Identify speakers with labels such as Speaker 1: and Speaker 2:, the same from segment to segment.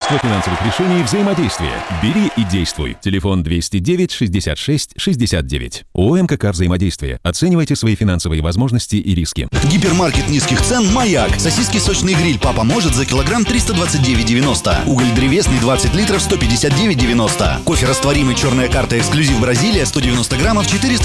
Speaker 1: Множество финансовых решений взаимодействия. Бери и действуй. Телефон 209 66 69. ООО МКК «Взаимодействие». Оценивайте свои финансовые возможности и риски.
Speaker 2: Гипермаркет низких цен «Маяк». Сосиски сочный гриль «Папа может» за килограмм 329,90. Уголь древесный 20 литров 159,90. Кофе растворимый «Черная карта Эксклюзив Бразилия» 190 граммов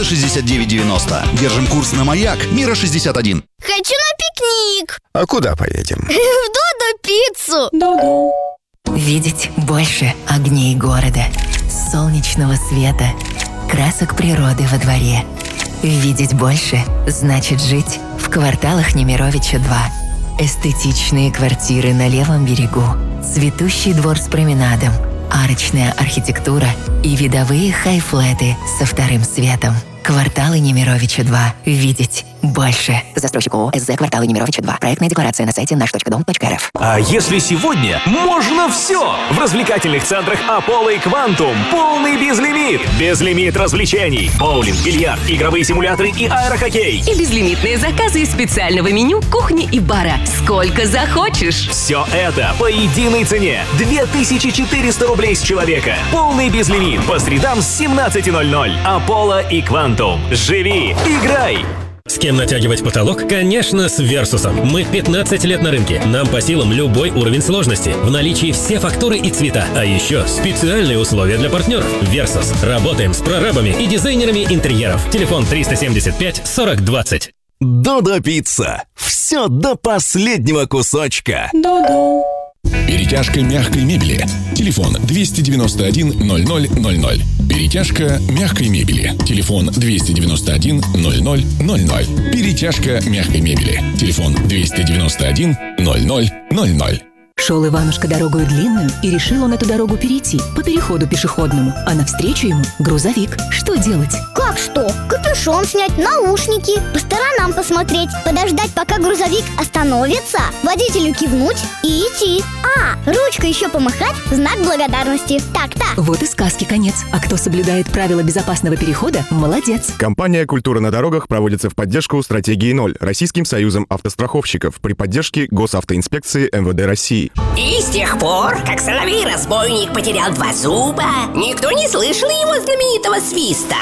Speaker 2: 469,90. Держим курс на «Маяк». Мира 61.
Speaker 3: Хочу на пикник.
Speaker 4: А куда поедем?
Speaker 3: В Додо пиццу.
Speaker 5: Додо.
Speaker 6: Видеть больше огней города, солнечного света, красок природы во дворе. Видеть больше значит жить в кварталах Немировича 2. Эстетичные квартиры на левом берегу, цветущий двор с променадом, арочная архитектура и видовые хай-флеты со вторым светом. Кварталы Немировича 2. Видеть больше. Застройщик ООО СЗ «Кварталы Немировича 2». Проектная декларация на сайте наш.дом.рф.
Speaker 7: А если сегодня можно все? В развлекательных центрах Аполло и Квантум полный безлимит. Безлимит развлечений. Боулинг, бильярд, игровые симуляторы и аэрохоккей.
Speaker 8: И безлимитные заказы из специального меню кухни и бара. Сколько захочешь.
Speaker 7: Все это по единой цене. 2400 рублей с человека. Полный безлимит по средам с 17:00. Аполло и Квантум. Живи, играй!
Speaker 9: С кем натягивать потолок? Конечно, с Версусом. Мы 15 лет на рынке. Нам по силам любой уровень сложности. В наличии все фактуры и цвета. А еще специальные условия для партнеров. Версус. Работаем с прорабами и дизайнерами интерьеров. Телефон 375 40 20.
Speaker 10: Додо Пицца. Все до последнего кусочка.
Speaker 5: Додо.
Speaker 11: Перетяжка мягкой мебели. Телефон 291 0000. Перетяжка мягкой мебели. Телефон 291 0000. Перетяжка мягкой мебели. Телефон 291 0000.
Speaker 12: Шел Иванушка дорогою длинную, и решил он эту дорогу перейти по переходу пешеходному, а навстречу ему грузовик. Что делать?
Speaker 3: Как что? Капюшон снять, наушники, по сторонам посмотреть, подождать, пока грузовик остановится, водителю кивнуть и идти. Ручкой еще помахать в знак благодарности. Так-то.
Speaker 12: Вот и сказки конец. А кто соблюдает правила безопасного перехода, молодец.
Speaker 4: Компания «Культура на дорогах» проводится в поддержку стратегии 0 Российским союзом автостраховщиков при поддержке Госавтоинспекции МВД России.
Speaker 13: И с тех пор, как соловей-разбойник потерял 2 зуба, никто не слышал его знаменитого свиста.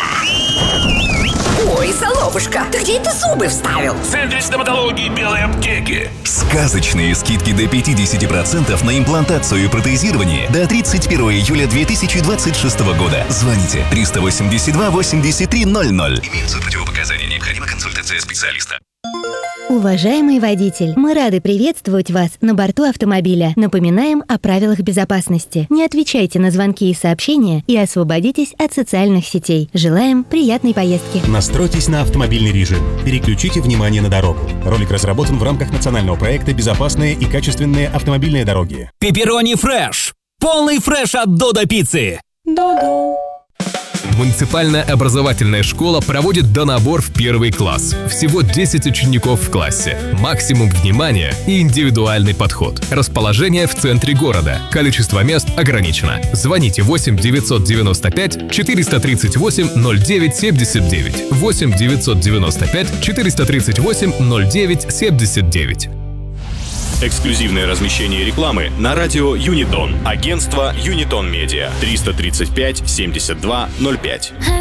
Speaker 13: Ой, Соловушка, ты где это зубы вставил?
Speaker 14: В центре стоматологии белой аптеки.
Speaker 10: Сказочные скидки до 50% на имплантацию и протезирование до 31 июля 2026 года. Звоните 382 83 00.
Speaker 14: Имеются противопоказания, необходима консультация специалиста.
Speaker 15: Уважаемый водитель, мы рады приветствовать вас на борту автомобиля. Напоминаем о правилах безопасности. Не отвечайте на звонки и сообщения и освободитесь от социальных сетей. Желаем приятной поездки.
Speaker 16: Настройтесь на автомобильный режим. Переключите внимание на дорогу. Ролик разработан в рамках национального проекта «Безопасные и качественные автомобильные дороги».
Speaker 7: Пепперони фреш. Полный фреш от Додо Пиццы.
Speaker 5: Додо.
Speaker 17: Муниципальная образовательная школа проводит донабор в 1 класс. Всего 10 учеников в классе. Максимум внимания и индивидуальный подход. Расположение в центре города. Количество мест ограничено. Звоните 8 995 438 09 79. 8 995 438 09 79.
Speaker 18: Эксклюзивное размещение рекламы на радио Юнитон. Агентство Юнитон Медиа. 335 72 05.